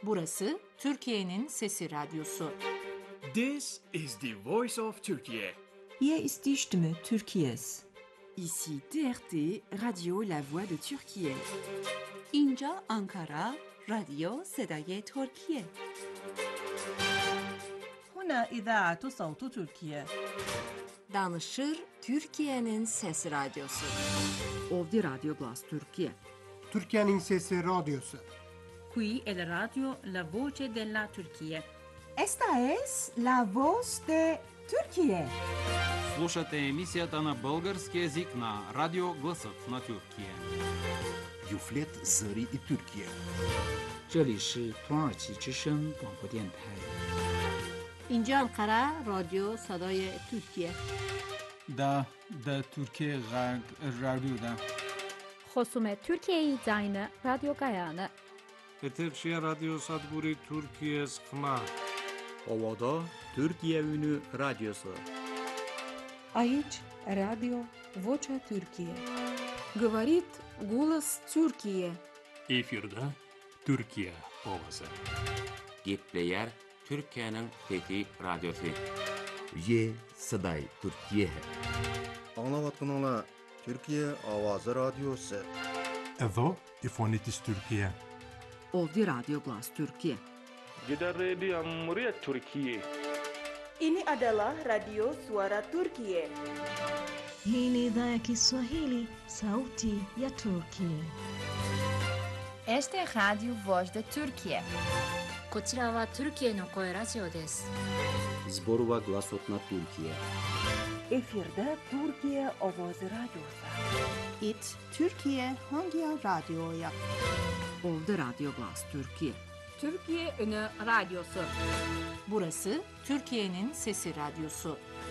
Burası Türkiye'nin Sesi Radyosu. This is the voice of Turkey. Hier ist die Stimme Türkiye's. Ici TRT, Radio La Voix de Türkiye. اینجا آنکارا، رادیو صدای ترکیه. هنا إذاعة صوت تركيا. Danışır Türkiye'nin Sesi Radyosu. Ovdje Radio Glas Türkiye. Türkiye'nin Sesi Radyosu. Qui è la radio La Voce della Turchia. Esta es la voz de Türkiye. Слушате емисията на български език на Радио Гласът на Türkiye. Юфлет Зари и Türkiye. 这里是土耳其之声广播电台。 اینجا انقره رادیو صدای ترکیه. دا Türkiye Radyo'da. خصوم Türkiye Zayne Radyo Gayane. Eterçiye Radyo Sadburi Türkiye Sıkma. Ovada Türkiye Ünü Radyosu. Aici Radio Vocea Türkiye. Говорит голос Türkiye. Efirde Türkiye Ovası. Gepleyer Türkiye'nin Fethi Radyosu. Ye Saday Türkiye. Anlavatkanala Türkiye Avazı Radyosu. Evo İfonitis Türkiye. Ovdje Radio Glas Türkiye. Gider Radio Muryat Türkiye. Ini adalah Radio Suara Turkiye. Hii ni idhaa ya Kiswahili, Sauti ya Turkiye. Este es Radio Voz de Türkiye. こちらはトルキエの声ラジオです。 Zborova Glasot na Türkiye. Efirde Türkiye Avazı Radyosu. It Türkiye hangi radyoya? Ovdje Radio Glas Türkiye. Türkiye Ünü Radyosu. Burası Türkiye'nin Sesi Radyosu.